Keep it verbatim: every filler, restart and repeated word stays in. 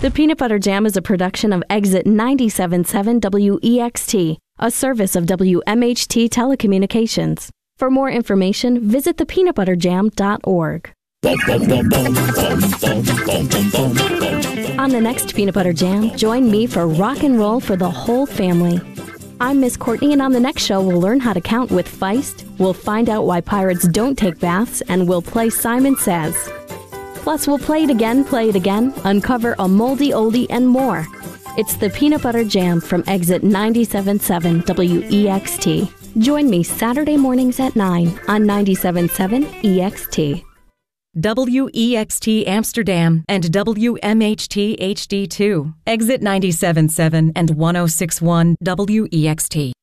The Peanut Butter Jam is a production of Exit ninety-seven point seven W E X T, a service of W M H T Telecommunications. For more information, visit the peanut butter jam dot org. On the next Peanut Butter Jam, join me for rock and roll for the whole family. I'm Miss Courtney, and on the next show, we'll learn how to count with Feist, we'll find out why pirates don't take baths, and we'll play Simon Says. Plus, we'll play it again, play it again, uncover a moldy oldie, and more. It's the Peanut Butter Jam from Exit ninety-seven point seven W E X T. Join me Saturday mornings at nine on ninety-seven point seven E X T. W E X T Amsterdam and W M H T H D two. Exit ninety-seven point seven and one oh six point one W E X T.